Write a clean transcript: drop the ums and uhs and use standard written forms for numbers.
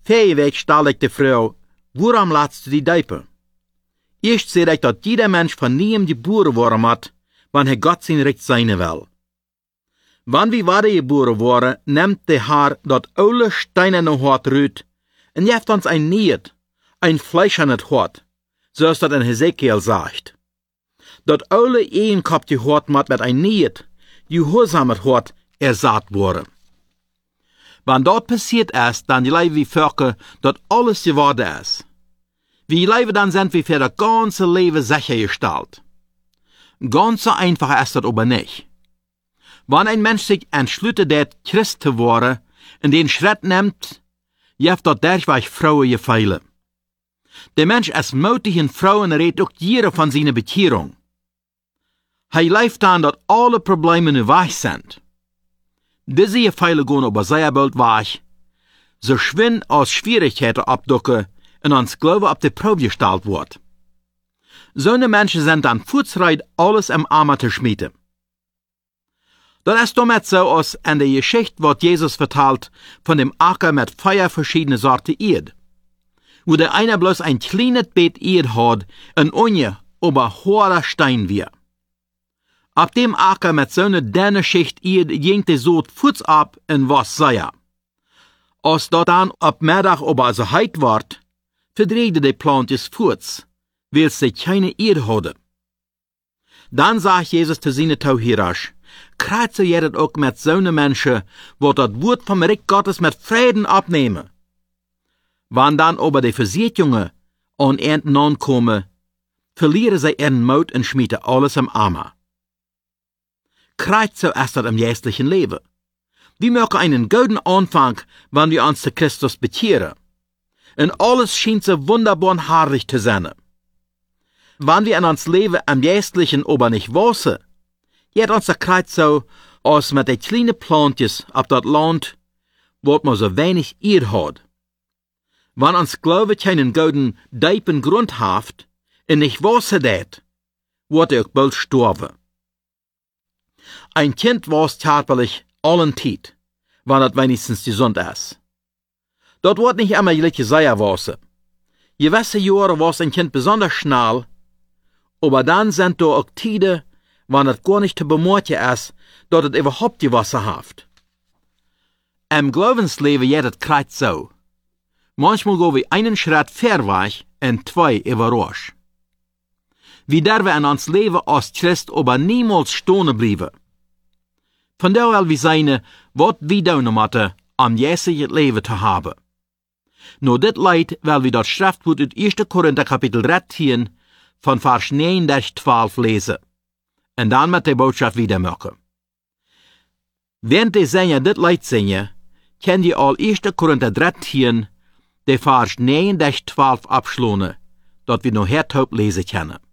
Weg stal ich die Frau, warum lässt du die Deipe? Erst sehe ich, dass jeder Mensch von niem geboren worden hat, wann Gott sein Recht sein will. Wann wir waren geboren worden, nimmt der Herr dat oude steinerne Hort rüt und jeft uns ein Niet, ein fleischernes Hort, zoals dat in Hesekiel sagt. Dat oude eenkopje Hort mat met ein Niet, gehorsamet Hort, ersaat worden. Wann dat passiert ist, dann leven wir Völker, dat alles geworden ist. Wie leven dann sind wir für das ganze Leben sichergestellt. Ganz so einfach ist das aber nicht. Wenn ein Mensch sich entschließt, Christ zu werden, und den Schritt nimmt, jeft dat derweg Frauen gefeilen. Der Mensch ist mutig in Frauen redet auch jeder von seiner Bekehrung. Hij leeft aan dat alle Probleme nu weg sind. Diese Gefeilen gehen aber sehr bald weg, so schwind als Schwierigkeiten abducken und ans Glaube auf die Probe gestellt wird. So eine Menschen sind dann furzreit alles im Arme zu schmieden. Das ist damit so, als in der Geschichte wird Jesus vertelt von dem Acker mit 4 verschiedene Sorten Erd. Wo der eine bloß ein kleines Beet Erd hat und ohne aber hoher Stein wir. Ab dem Acker mit so einer dünne Schicht Erd ging der Sod futz ab und was sei. Als dort dann ab Mittag aber so heit ward, verdrehte die Plantjes futz, weil sie keine Erd hatte. Dann sagt Jesus zu seinen Tauhirasch, kreuze jedet auch mit so einer Menschen, wo das Wort vom Reich Gottes mit Frieden abnehmen. Wann dann aber die Versicherungen an Ernten ankommen, verlieren sie ihren Mut und schmieden alles im Arme. Kreuze ist das im jährlichen Leben. Wir mögen einen guten Anfang, wenn wir uns zu Christus bekehren. Und alles scheint so wunderbar und herrlich zu sein. Wenn wir in uns Leben am jährlichen aber nicht wissen, geht uns der Kreuz so, als mit den kleinen Plantjes auf das Land, wo man so wenig Erd hat. Wenn uns Glaube keinen guten, tiefen Grund hat, und nicht wissen das, wird auch bald sterben. Ein Kind weiß tatsächlich allen Zeit, wenn das wenigstens gesund ist. Dort wird nicht immer gleich gesagt wissen. Gewisse Jahre war ein Kind besonders schnell, aber dann sind da auch Tide, wenn es gar nicht zu bemerken ist, dass es überhaupt gewasser hat. Im Glaubensleben geht es kreuz so. Manchmal gehen wir einen Schritt vorwärts und 2 überrasch. Wir dürfen in uns Leben als Christ aber niemals stehen bleiben. Von daher wir seine, was wir tun müssen, am jetzigen Leben zu haben. Nur dit Leid, weil wir das Schriftwort uit 1. Korinther Kapitel 13 von Vers 9-12 lesen. Und dann mit der Botschaft wieder machen. Während die Sänger dit Leid singen, können die all 1. Korinther 13, der Vers 9-12 abschließen, dort wir noch hertaub lesen können.